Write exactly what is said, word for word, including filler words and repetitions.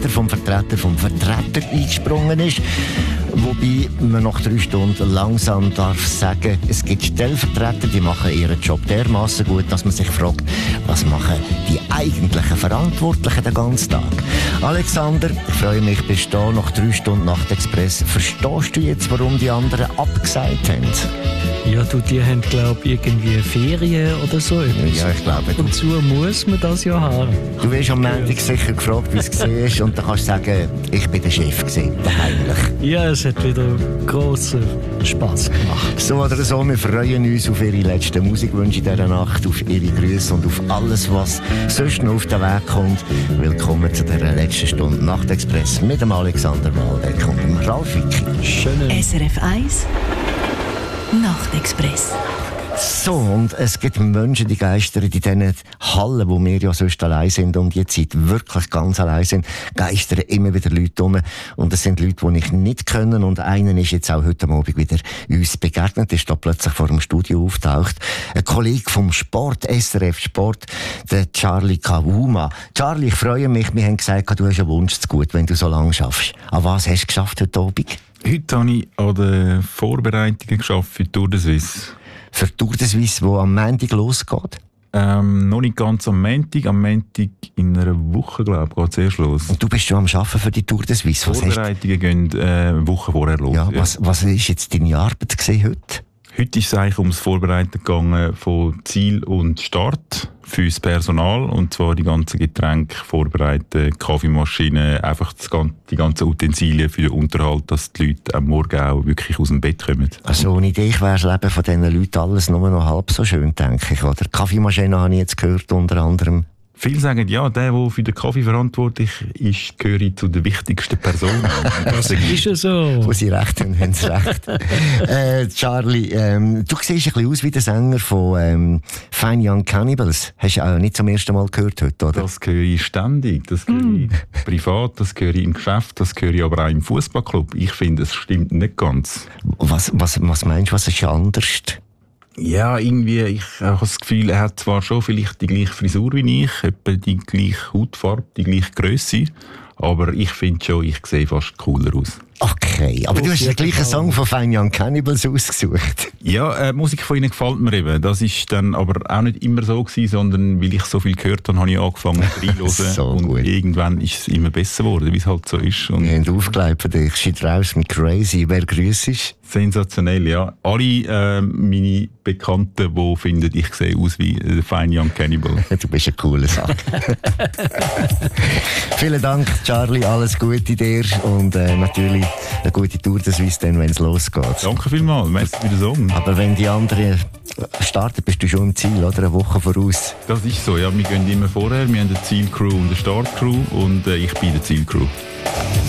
Vertreter vom Vertreter vom Vertreter eingesprungen ist. Wobei man nach drei Stunden langsam darf sagen, es gibt Stellvertreter, die machen ihren Job dermaßen gut, dass man sich fragt, was machen die eigentlichen Verantwortlichen den ganzen Tag? Alexander, ich freue mich, bist du da nach drei Stunden Nachtexpress. Verstehst du jetzt, warum die anderen abgesagt haben? Ja, du, die haben, glaube ich, irgendwie Ferien oder so. Ja, ich glaube. Und so muss man das ja haben. Du wirst am Montag sicher gefragt, wie es war, und dann kannst du sagen, ich bin der Chef gewesen, der Heimlich. Ja, es hat wieder grossen Spass gemacht. So oder so, wir freuen uns auf Ihre letzten Musikwünsche in dieser Nacht, auf Ihre Grüße und auf alles, was sonst noch auf den Weg kommt. Willkommen zu dieser letzten Stunde Nachtexpress mit dem Alexander Waldeck und dem Ralf Wicki. Schönen S R F eins Nachtexpress. So, und es gibt Menschen, die geistern in diesen Hallen, wo wir ja sonst allein sind und jetzt Zeit wirklich ganz allein sind, geistern immer wieder Leute rum. Und es sind Leute, die ich nicht können. Und einer ist jetzt auch heute Abend wieder uns begegnet, ist da plötzlich vor dem Studio auftaucht. Ein Kollege vom Sport, S R F Sport, der Charlie Kawuma. Charlie, ich freue mich, wir haben gesagt, du hast einen Wunsch zu gut, wenn du so lange schaffst. An was hast du geschafft heute Abend? Heute habe ich an den Vorbereitungen geschafft für Tour de Suisse. Für Tour de Suisse, die am Montag losgeht? Ähm, noch nicht ganz am Montag. Am Montag in einer Woche, glaube ich, geht es erst los. Und du bist schon am Arbeiten für die Tour de Suisse. Was Vorbereitungen gehen äh, eine Woche vorher los. Ja, was, was ist jetzt deine Arbeit gewesen heute? Heute ist es eigentlich ums Vorbereiten gegangen von Ziel und Start fürs Personal. Und zwar die ganzen Getränke vorbereiten, Kaffeemaschine, einfach das, die ganzen Utensilien für den Unterhalt, dass die Leute am Morgen auch wirklich aus dem Bett kommen. Also ohne dich wäre das Leben von diesen Leuten alles nur noch halb so schön, denke ich. Oder? Kaffeemaschine habe ich jetzt gehört, unter anderem. Viele sagen, ja, der, der für den Kaffee verantwortlich ist, gehöre zu den wichtigsten Personen. Das ist ja so. Wo sie recht haben, haben sie recht. äh, Charlie, ähm, du siehst ein bisschen aus wie der Sänger von ähm, Fine Young Cannibals. Hast du auch nicht zum ersten Mal gehört heute, oder? Das höre ich ständig. Das höre ich mm. privat, das höre ich im Geschäft, das höre ich aber auch im Fußballclub. Ich finde, es stimmt nicht ganz. Was, was, was meinst du, was ist anders? Ja, irgendwie, ich habe das Gefühl, er hat zwar schon vielleicht die gleiche Frisur wie ich, etwa die gleiche Hautfarbe, die gleiche Grösse, aber ich finde schon, ich sehe fast cooler aus. Okay, aber oh, du hast den gleichen Song von Fine Young Cannibals ausgesucht. Ja, äh, die Musik von ihnen gefällt mir eben. Das ist dann aber auch nicht immer so gewesen, sondern weil ich so viel gehört habe, habe ich angefangen reinzuhören. So und gut. Irgendwann ist es immer besser geworden, wie es halt so ist. Und wir haben aufgelegt für dich. Shit raus mit Crazy. Wer grüßt ist? Sensationell, ja. Alle äh, meine Bekannten, die finden, ich sehe aus wie der Fine Young Cannibal. Du bist ein cooler Sack. Vielen Dank, Charlie. Alles Gute dir und äh, natürlich eine gute Tour de Suisse, wenn es losgeht. Danke vielmals. Merci für den Song. Aber wenn die anderen starten, bist du schon im Ziel, oder? Eine Woche voraus. Das ist so, ja. Wir gehen immer vorher. Wir haben eine Zielcrew und eine Startcrew und äh, ich bin der Zielcrew.